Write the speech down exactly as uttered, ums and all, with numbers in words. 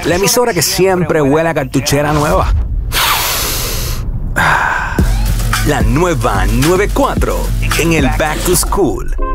La emisora que siempre huele a cartuchera nueva. La nueva noventa y cuatro en el Back to School.